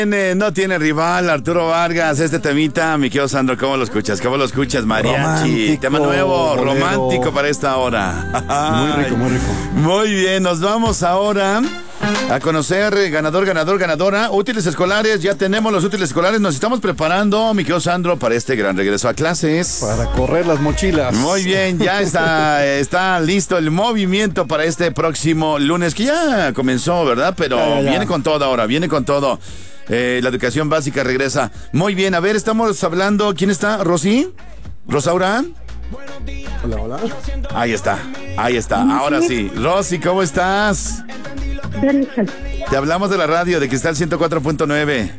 No tiene rival, Arturo Vargas, este temita, mi querido Sandro, ¿cómo lo escuchas? ¿Cómo lo escuchas, mariachi? Romántico, Tema nuevo, bolero. romántico para esta hora. Muy rico, muy rico. Muy bien, nos vamos ahora a conocer ganadora. Útiles escolares, ya tenemos los útiles escolares, nos estamos preparando, mi querido Sandro, para este gran regreso a clases. Para correr las mochilas. Muy bien, ya está listo el movimiento para este próximo lunes, que ya comenzó, ¿verdad? Pero Ya. viene con todo ahora, viene con todo. La educación básica regresa. Muy bien, a ver, estamos hablando, ¿quién está? ¿Rosy? ¿Rosaura? Hola. Ahí está, ahora sí. Rosy, ¿cómo estás? Te hablamos de la radio, de Cristal 104.9.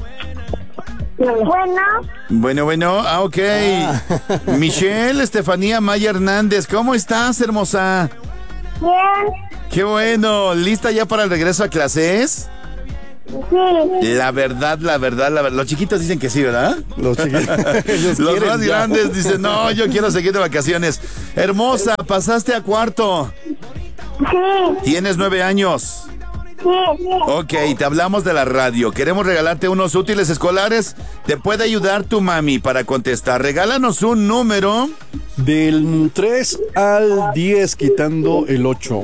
Bueno, ok. Michelle, Estefanía Maya Hernández, ¿cómo estás, hermosa? Bien. Qué bueno, ¿lista ya para el regreso a clases? Sí. La verdad, los chiquitos dicen que sí, ¿verdad? Los chiquitos. Los más grandes dicen, no, yo quiero seguir de vacaciones. Hermosa, pasaste a cuarto. Sí. Tienes 9 años. Sí. Ok, te hablamos de la radio. Queremos regalarte unos útiles escolares. Te puede ayudar tu mami para contestar. Regálanos un número. Del 3 al 10, quitando el 8.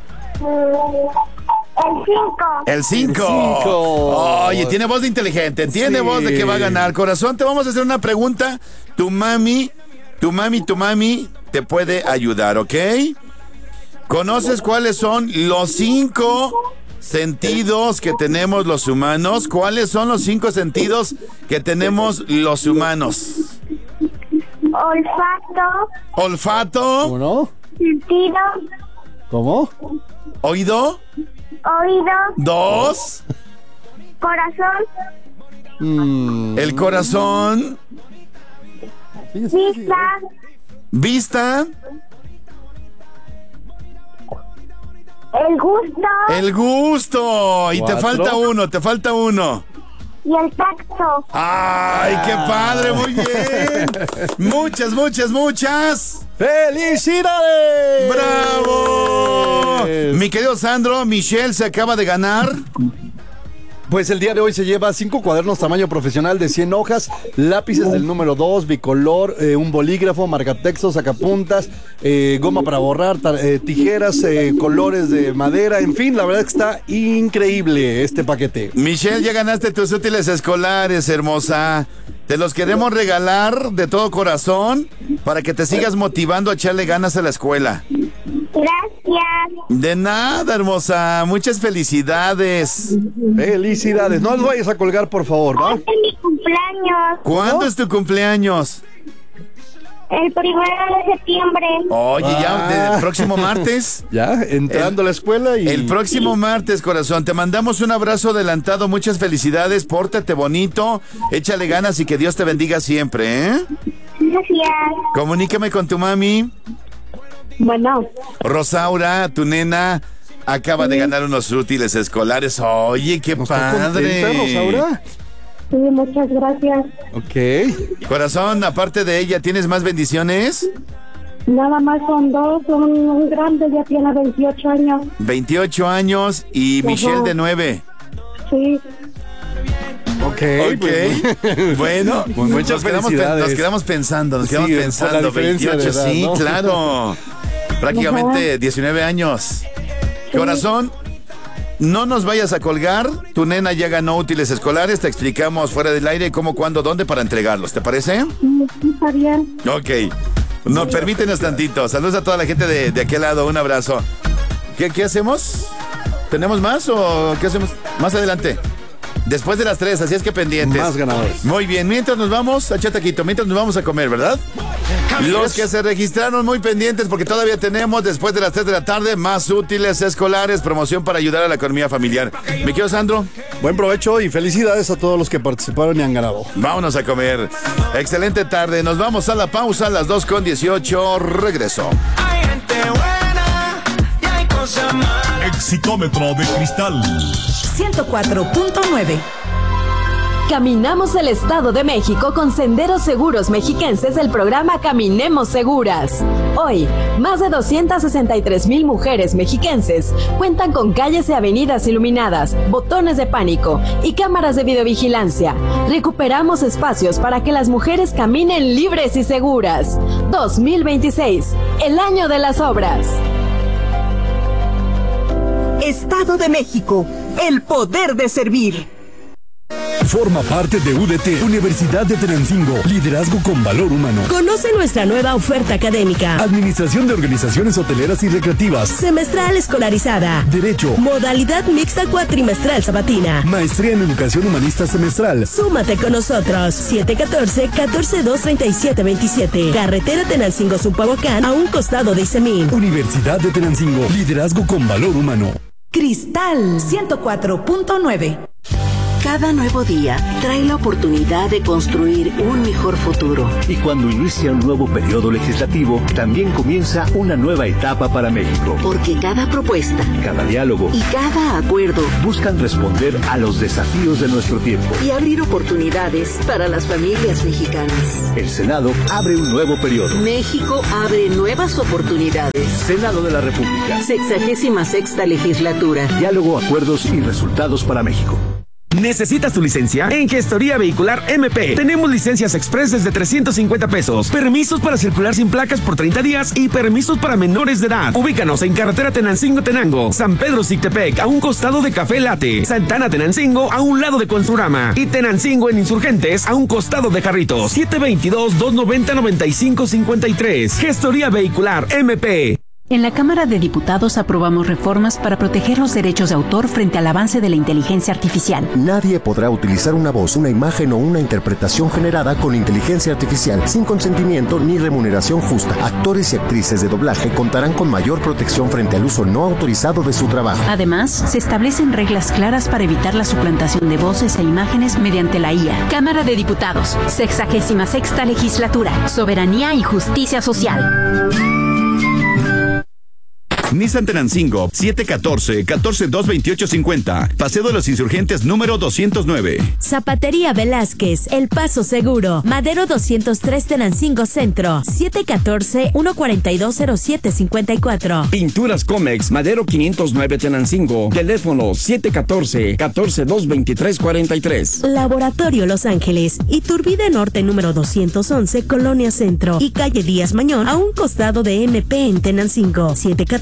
El 5. El 5. cinco. Oye, tiene voz de inteligente, tiene Sí. voz de que va a ganar. Corazón, te vamos a hacer una pregunta. Tu mami te puede ayudar, ¿ok? ¿Conoces cuáles son los 5 sentidos que tenemos los humanos? ¿Cuáles son los 5 sentidos que tenemos los humanos? Olfato, ¿Cómo no? Sentido. ¿Cómo? oído, Oído. 2, Corazón. el corazón, Vista. vista, El gusto. el gusto. Y te 4. falta uno. Y el tacto. ¡Ay, qué padre! Muy bien. Muchas. ¡Felicidades! ¡Bravo! Mi querido Sandro, Michelle se acaba de ganar. Pues el día de hoy se lleva 5 cuadernos tamaño profesional de 100 hojas, lápices del número 2, bicolor, un bolígrafo, marcatextos, sacapuntas, goma para borrar, tijeras, colores de madera, en fin, la verdad es que está increíble este paquete. Michelle, ya ganaste tus útiles escolares, hermosa. Te los queremos regalar de todo corazón para que te sigas motivando a echarle ganas a la escuela. Gracias. De nada, hermosa. Muchas felicidades. Felicidades, no los vayas a colgar, por favor, ¿va? Este es mi cumpleaños. ¿Cuándo es tu cumpleaños? El 1 de septiembre. Oye, ya, el próximo martes. Ya, entrando a la escuela y... El próximo martes, corazón, te mandamos un abrazo adelantado, muchas felicidades, pórtate bonito, échale ganas y que Dios te bendiga siempre, ¿eh? Gracias. Comunícame con tu mami. Bueno. Rosaura, tu nena, acaba de ganar unos útiles escolares. Oye, qué ¿No está padre. contenta, Rosaura? Sí, muchas gracias. Ok. Corazón, aparte de ella, ¿tienes más bendiciones? Nada más son 2, un grande ya tiene 28 años. 28 años y Ajá. Michelle de 9. Sí. Ok. Ok, bueno, Pues muchas felicidades. nos quedamos pensando, Sí, por la diferencia de 28, edad, sí, ¿no? claro. Prácticamente 19 años. Corazón, no nos vayas a colgar. Tu nena ya ganó útiles escolares. Te explicamos fuera del aire cómo, cuándo, dónde para entregarlos. ¿Te parece? Sí, está bien. Ok. No, permítenos tantito. Saludos a toda la gente de aquel lado. Un abrazo. ¿Qué hacemos? ¿Tenemos más o qué hacemos? Más adelante. Después de las 3, así es que pendientes. Más ganadores. Muy bien, mientras nos vamos a Chataquito, mientras nos vamos a comer, ¿verdad? Los que se registraron muy pendientes porque todavía tenemos después de las 3 de la tarde más útiles escolares, promoción para ayudar a la economía familiar. ¿Me querido Sandro? Buen provecho y felicidades a todos los que participaron y han ganado. Vámonos a comer. Excelente tarde, nos vamos a la pausa a las 2:18. Regreso. Hay gente buena y hay cosas malas. Exitómetro de cristal. 104.9. Caminamos el Estado de México con senderos seguros mexiquenses del programa Caminemos Seguras. Hoy, más de 263,000 mujeres mexiquenses cuentan con calles y avenidas iluminadas, botones de pánico y cámaras de videovigilancia. Recuperamos espacios para que las mujeres caminen libres y seguras. 2026, el año de las obras. Estado de México, el poder de servir. Forma parte de UDT, Universidad de Tenancingo, liderazgo con valor humano. Conoce nuestra nueva oferta académica. Administración de organizaciones hoteleras y recreativas. Semestral escolarizada. Derecho. Modalidad mixta cuatrimestral sabatina. Maestría en educación humanista semestral. Súmate con nosotros. 714-142-3727. Carretera Tenancingo-Zumpahuacán, a un costado de Isemín. Universidad de Tenancingo, liderazgo con valor humano. Cristal 104.9. Cada nuevo día trae la oportunidad de construir un mejor futuro. Y cuando inicia un nuevo periodo legislativo, también comienza una nueva etapa para México. Porque cada propuesta, cada diálogo y cada acuerdo buscan responder a los desafíos de nuestro tiempo y abrir oportunidades para las familias mexicanas. El Senado abre un nuevo periodo. México abre nuevas oportunidades. Senado de la República. 66ª legislatura. Diálogo, acuerdos y resultados para México. ¿Necesitas tu licencia? En Gestoría Vehicular MP tenemos licencias express desde 350 pesos, permisos para circular sin placas por 30 días y permisos para menores de edad. Ubícanos en Carretera Tenancingo-Tenango, San Pedro Zictepec, a un costado de Café Latte, Santana Tenancingo, a un lado de Construrama, y Tenancingo en Insurgentes, a un costado de Jarritos. 722-290-9553. Gestoría Vehicular MP. En la Cámara de Diputados aprobamos reformas para proteger los derechos de autor frente al avance de la inteligencia artificial. Nadie podrá utilizar una voz, una imagen o una interpretación generada con inteligencia artificial sin consentimiento ni remuneración justa. Actores y actrices de doblaje contarán con mayor protección frente al uso no autorizado de su trabajo. Además, se establecen reglas claras para evitar la suplantación de voces e imágenes mediante la IA. Cámara de Diputados, 66ª Legislatura, Soberanía y Justicia Social. Nissan Tenancingo, 714-228-50. Paseo de los Insurgentes número 209. Zapatería Velázquez, El Paso Seguro. Madero 203 Tenancingo Centro. 714-142-0754. Pinturas Comex, Madero 509 Tenancingo. Teléfono 714-223-43. Laboratorio Los Ángeles. Iturbide Norte número 211, Colonia Centro. Y calle Díaz Mañón, a un costado de MP en Tenancingo.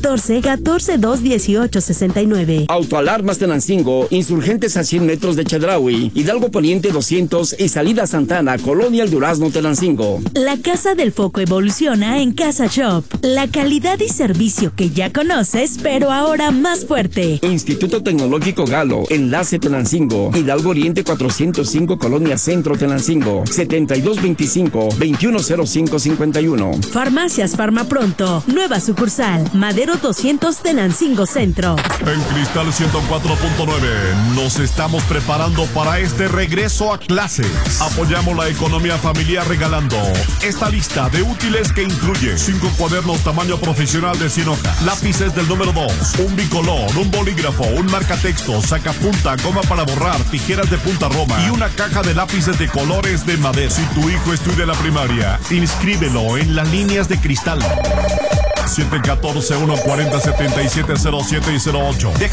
714-218-69. Autoalarmas Tenancingo, Insurgentes a 100 metros de Chedraui, Hidalgo Poniente 200 y Salida Santana, Colonia El Durazno, Tenancingo. La Casa del Foco evoluciona en Casa Shop. La calidad y servicio que ya conoces, pero ahora más fuerte. Instituto Tecnológico Galo, Enlace Tenancingo, Hidalgo Oriente 405, Colonia Centro, Tenancingo. 7225-210551. Farmacias Farmapronto, nueva sucursal, Madero 200 Tenancingo Centro. En Cristal 104.9 nos estamos preparando para este regreso a clases. Apoyamos la economía familiar regalando esta lista de útiles que incluye 5 cuadernos tamaño profesional de 100 hojas, lápices del número 2, un bicolor, un bolígrafo, un marcatexto, sacapunta, goma para borrar, tijeras de punta roma y una caja de lápices de colores de madera. Si tu hijo estudia la primaria, inscríbelo en las líneas de Cristal. 714-140-7707 y 08.